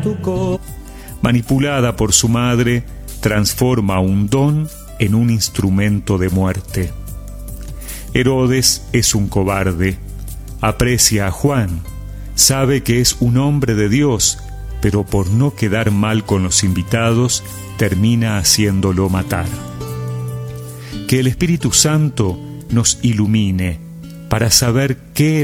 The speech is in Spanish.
Manipulada por su madre, transforma un don en un instrumento de muerte. Herodes es un cobarde. Aprecia a Juan, sabe que es un hombre de Dios, pero por no quedar mal con los invitados, termina haciéndolo matar. Que el Espíritu Santo nos ilumine para saber qué